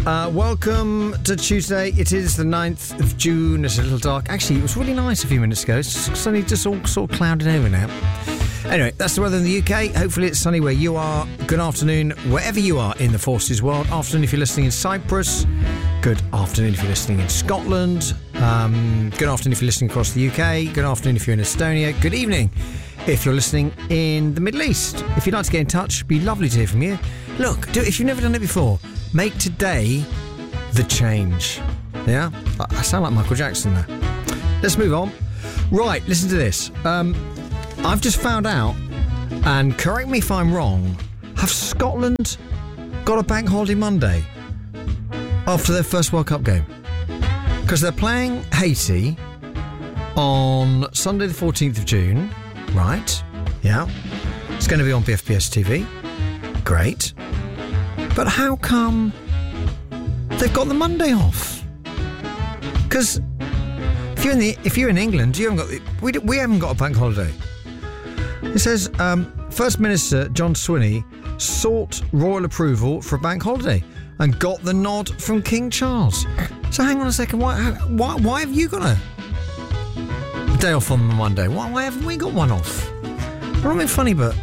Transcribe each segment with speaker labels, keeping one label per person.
Speaker 1: Welcome to Tuesday. It is the 9th of June. It's a little dark. Actually, it was really nice a few minutes ago. It's suddenly just all sort of clouded over now. Anyway, that's the weather in the UK. Hopefully it's sunny where you are. Good afternoon, wherever you are in the Forces world. Afternoon if you're listening in Cyprus. Good afternoon if you're listening in Scotland. Good afternoon if you're listening across the UK. Good afternoon if you're in Estonia. Good evening if you're listening in the Middle East. If you'd like to get in touch, it'd be lovely to hear from you. Look, if you've never done it before, make today the change. Yeah? I sound like Michael Jackson there. Let's move on. Right, listen to this. I've just found out, and correct me if I'm wrong, have Scotland got a bank holiday Monday after their first World Cup game? Because they're playing Haiti on Sunday the 14th of June, right? Yeah. It's going to be on BFPS TV. Great. But how come they've got the Monday off? Because if you're in England, you haven't got we haven't got a bank holiday. It says First Minister John Swinney sought royal approval for a bank holiday and got the nod from King Charles. So hang on a second, why have you got a day off on the Monday? Why haven't we got one off? I'm not being funny, but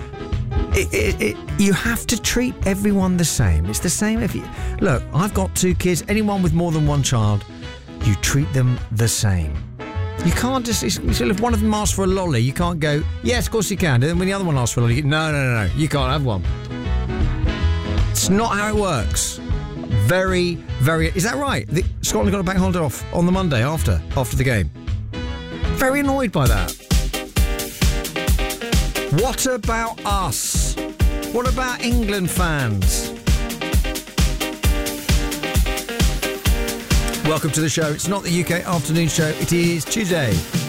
Speaker 1: you have to treat everyone the same. It's the same if you... Look, I've got 2 kids. Anyone with more than one child, you treat them the same. You can't just... So if one of them asks for a lolly, you can't go, yes, of course you can. And then when the other one asks for a lolly, you go, no, you can't have one. It's not how it works. Very, very... Is that right? Scotland got a bank holiday off on the Monday after the game. Very annoyed by that. What about us? What about England fans? Welcome to the show. It's not the UK afternoon show. It is Tuesday.